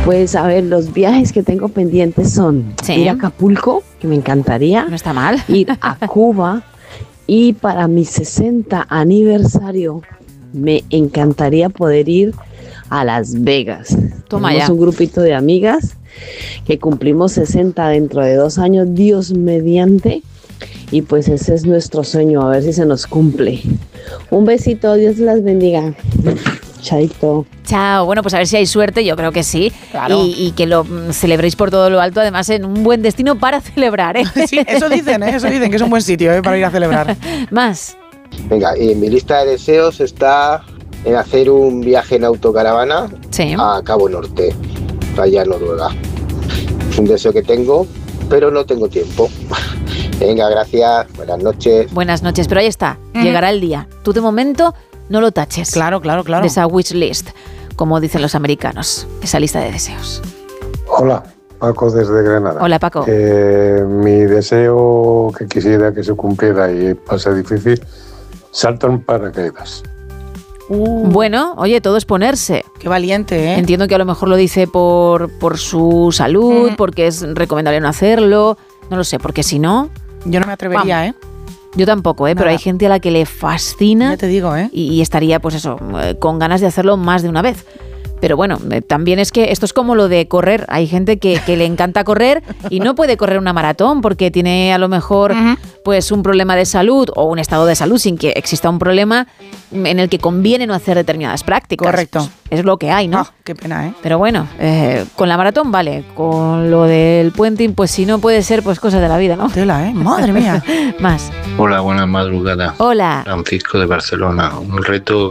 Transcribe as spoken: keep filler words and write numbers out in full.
Pues a ver, los viajes que tengo pendientes son Sí. ir a Acapulco, que me encantaría, No está mal. ir a Cuba, y para mi sesenta aniversario me encantaría poder ir a Las Vegas. Toma Tenemos ya. un grupito de amigas que cumplimos sesenta dentro de dos años, Dios mediante, y pues ese es nuestro sueño, a ver si se nos cumple. Un besito, Dios las bendiga. Chaito. Chao. Bueno, pues a ver si hay suerte, yo creo que sí. Claro. Y, y que lo mm, celebréis por todo lo alto, además en un buen destino para celebrar, ¿eh? Sí, eso dicen, ¿eh? Eso dicen, que es un buen sitio, ¿eh? Para ir a celebrar. Más. Venga, y en mi lista de deseos está en hacer un viaje en autocaravana Sí. a Cabo Norte, allá en Noruega. Es un deseo que tengo, pero no tengo tiempo. Venga, gracias, buenas noches. Buenas noches, pero ahí está, Ujú. llegará el día. Tú de momento no lo taches. Claro, claro, claro. De esa wish list, como dicen los americanos, esa lista de deseos. Hola, Paco desde Granada. Hola, Paco. Eh, mi deseo que quisiera que se cumpliera y pasa difícil, salto en paracaídas. Uh, Bueno, oye, todo es ponerse. Qué valiente, ¿eh? Entiendo que a lo mejor lo dice por, por su salud, Mm. porque es recomendable no hacerlo, no lo sé, porque si no, Yo no me atrevería, ¿eh? yo tampoco, ¿eh? Pero Nada. hay gente a la que le fascina Ya te digo, ¿eh? y, y estaría, pues eso, eh, con ganas de hacerlo más de una vez. Pero bueno, eh, también es que esto es como lo de correr. Hay gente que, que le encanta correr y no puede correr una maratón porque tiene a lo mejor Ujú. pues un problema de salud o un estado de salud sin que exista un problema en el que conviene no hacer determinadas prácticas. Correcto. Pues es lo que hay, ¿no? Ah, qué pena, ¿eh? Pero bueno, eh, con la maratón vale, con lo del puenting, pues si no puede ser, pues cosas de la vida, ¿no? Tela, ¿eh? Madre mía. Más. Hola, buenas madrugadas. Hola. Francisco de Barcelona. Un reto